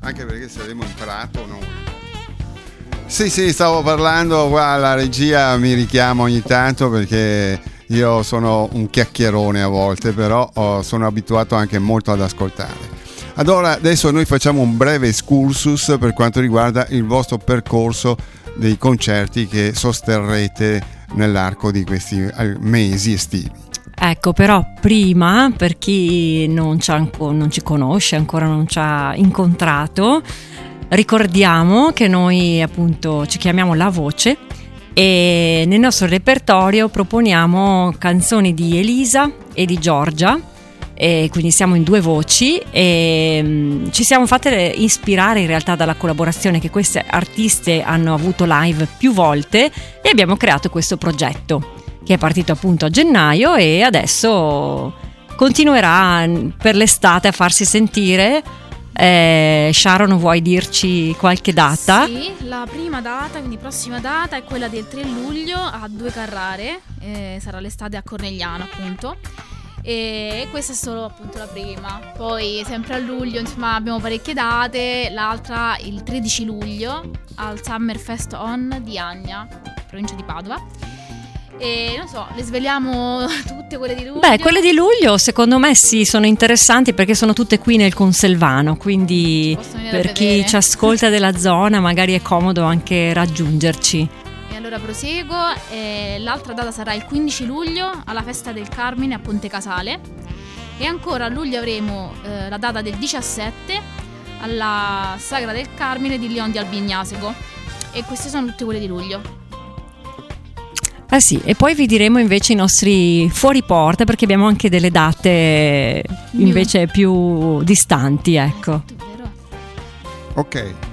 anche perché saremo in prato noi. Sì, stavo parlando, qua la regia mi richiama ogni tanto perché io sono un chiacchierone a volte, però sono abituato anche molto ad ascoltare. Allora, adesso noi facciamo un breve excursus per quanto riguarda il vostro percorso dei concerti che sosterrete nell'arco di questi mesi estivi. Ecco, però prima, per chi non ci conosce, ancora non ci ha incontrato, ricordiamo che noi appunto ci chiamiamo La Voce e nel nostro repertorio proponiamo canzoni di Elisa e di Giorgia, e quindi siamo in due voci e ci siamo fatte ispirare in realtà dalla collaborazione che queste artiste hanno avuto live più volte e abbiamo creato questo progetto che è partito appunto a gennaio e adesso continuerà per l'estate a farsi sentire. Sharon, vuoi dirci qualche data? Sì, la prima data, quindi prossima data, è quella del 3 luglio a 2 Carrare, sarà l'estate a Cornegliano appunto. E questa è solo appunto la prima. Poi sempre a luglio insomma abbiamo parecchie date. L'altra il 13 luglio al Summerfest On di Agna, provincia di Padova. E non so, le sveliamo tutte quelle di luglio? Beh, quelle di luglio secondo me sì, sono interessanti perché sono tutte qui nel Conselvano, quindi per chi ci ascolta della zona magari è comodo anche raggiungerci. Allora proseguo, l'altra data sarà il 15 luglio alla Festa del Carmine a Ponte Casale e ancora a luglio avremo la data del 17 alla Sagra del Carmine di Lion di Albignasego e queste sono tutte quelle di luglio. Sì, e poi vi diremo invece i nostri fuori porta perché abbiamo anche delle date invece più distanti, ecco. Ok,